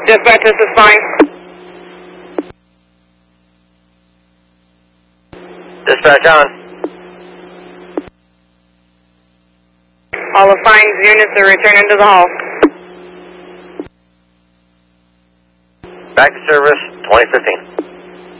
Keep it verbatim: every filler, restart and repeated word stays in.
Dispatch, this is fine. Dispatch on. All the fines units are returning to the hall. Back to service, twenty fifteen.